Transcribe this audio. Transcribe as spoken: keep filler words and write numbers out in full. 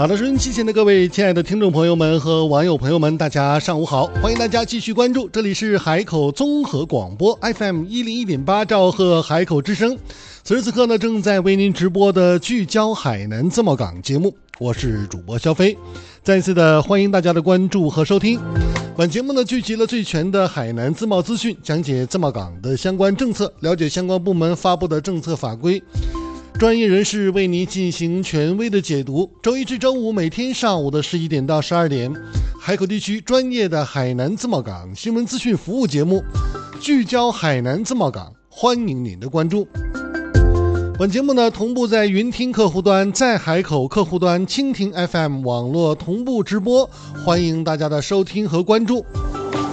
好的，收音机前的各位亲爱的听众朋友们和网友朋友们，大家上午好，欢迎大家继续关注，这里是海口综合广播 F M 一零一点八兆赫海口之声。此时此刻呢，正在为您直播的聚焦海南自贸港节目，我是主播肖飞，再一次的欢迎大家的关注和收听。本节目呢，聚集了最全的海南自贸资讯，讲解自贸港的相关政策，了解相关部门发布的政策法规，专业人士为您进行权威的解读。周一至周五每天上午的十一点到十二点，海口地区专业的海南自贸港新闻资讯服务节目，聚焦海南自贸港，欢迎您的关注。本节目呢，同步在云听客户端，在海口客户端、蜻蜓 F M 网络同步直播，欢迎大家的收听和关注。